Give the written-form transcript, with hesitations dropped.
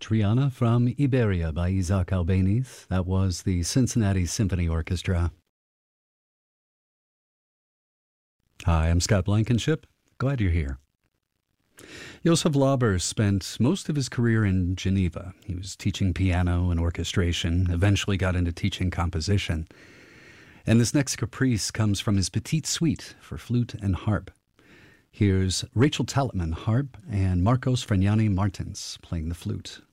Triana from Iberia by Isaac Albéniz. That was the Cincinnati Symphony Orchestra. Hi, I'm Scott Blankenship. Glad you're here. Josef Lauber spent most of his career in Geneva. He was teaching piano and orchestration, eventually got into teaching composition. And this next caprice comes from his Petite Suite for flute and harp. Here's Rachel Talitman, harp, and Marcos Fregnani Martins playing the flute.